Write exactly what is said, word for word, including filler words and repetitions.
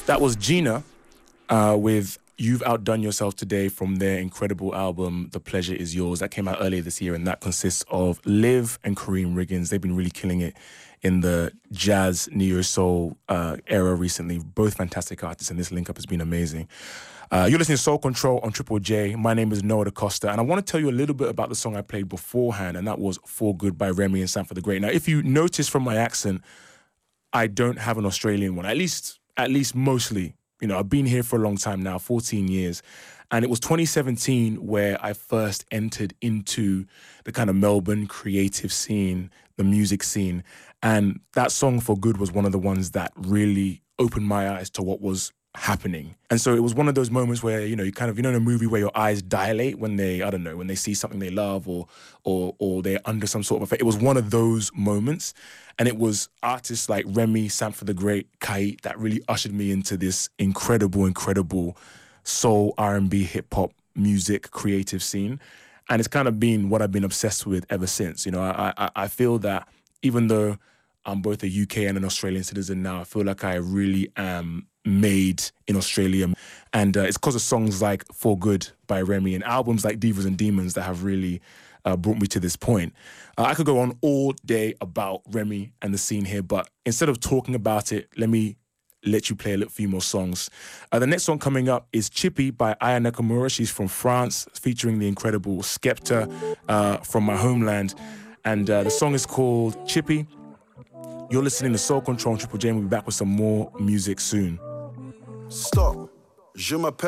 That was Gina uh, with You've Outdone Yourself Today from their incredible album, The Pleasure Is Yours. That came out earlier this year, and that consists of Liv and Kareem Riggins. They've been really killing it in the jazz, neo-soul uh, era recently. Both fantastic artists, and this link-up has been amazing. Uh, you're listening to Soul Control on Triple J. My name is Noah DaCosta, and I want to tell you a little bit about the song I played beforehand, and that was For Good by Remy and Sanford the Great. Now, if you notice from my accent, I don't have an Australian one, at least at least mostly. You know, I've been here for a long time now, fourteen years, and it was twenty seventeen where I first entered into the kind of Melbourne creative scene, the music scene, and that song For Good was one of the ones that really opened my eyes to what was happening. And so it was one of those moments where, you know, you kind of, you know, in a movie where your eyes dilate when they, I don't know, when they see something they love or or or they're under some sort of effect. It was one of those moments. And it was artists like Remy, Sanford the Great, Kite that really ushered me into this incredible, incredible soul, R and B, hip hop music creative scene. And it's kind of been what I've been obsessed with ever since. You know, I I, I feel that even though I'm both a U K and an Australian citizen now, I feel like I really am made in Australia. And uh, it's because of songs like For Good by Remy and albums like Divas and Demons that have really uh, brought me to this point. Uh, I could go on all day about Remy and the scene here, but instead of talking about it, let me let you play a little few more songs. Uh, the next song coming up is Chippy by Aya Nakamura. She's from France, featuring the incredible Skepta uh, from my homeland. And uh, the song is called Chippy. You're listening to Soul Control on Triple J, and we'll be back with some more music soon. Stop. Je m'appelle